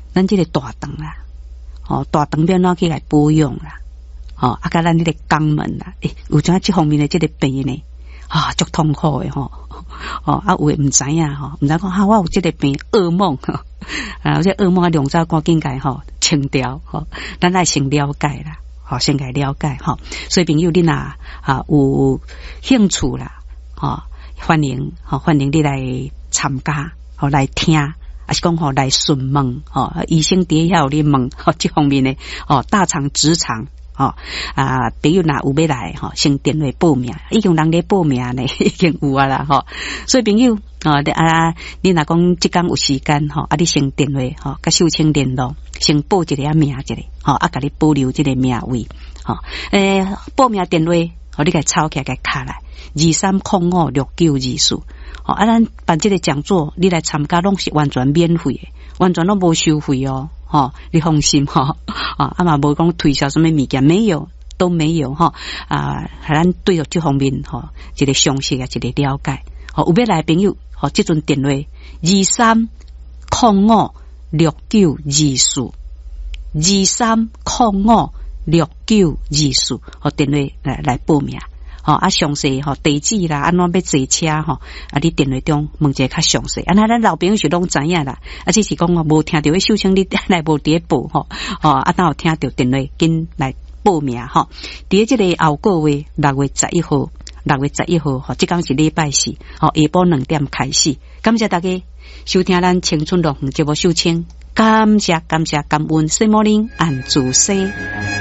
咱这个大肠啦，大肠要哪去来保养啦，啊，甲咱这个肛门啦，有怎这方面的这个病呢？足痛苦的吼，有诶唔知影吼，唔知讲我有这个病噩梦吼，这噩梦两早赶紧解清掉吼，咱来先了解啦，先来了解吼，所以朋友你若有兴趣啦，欢迎你来参加，来听，还是讲来询问，医生底下有你问，这方面的大肠直肠。朋友若有要来先电话报名，已经人咧报名呢，已经有啊啦所以朋友你若讲即天有时间你先电话甲秀清联络，先报一个名一个甲你保留这个名位报名电话你甲抄起来甲卡来23056924咱办这个讲座你来参加拢是完全免费的，完全拢无收费你放心嘛无讲推销什么物件，没有都没有咱对着这方面一个详细一个了解有要来朋友这阵电话23056924 23056924电话来报名详细地址啦，安怎要坐车你电话中问一下较详细。咱老朋友是拢知影啦，只是讲无听到秀清你来无伫报当有听到电话紧来报名伫这个后个月6月11號即天是禮拜四下晡2點開始。感謝大家收聽咱青春樂園節目秀清，感謝感恩，聖母恁按主說。